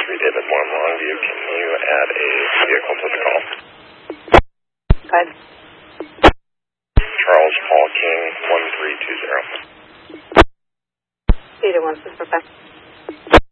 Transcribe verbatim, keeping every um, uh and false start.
three David one Longview, can you add a vehicle to the call? Go ahead. Charles Paul King, one three two zero. Either one, this is perfect.